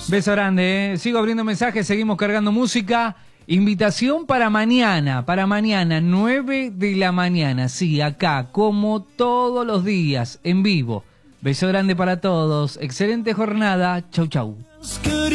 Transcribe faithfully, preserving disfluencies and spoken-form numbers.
Beso grande, ¿eh? Sigo abriendo mensajes, seguimos cargando música. Invitación para mañana, para mañana, nueve de la mañana. Sí, acá, como todos los días, en vivo. Beso grande para todos. Excelente jornada. Chau, chau.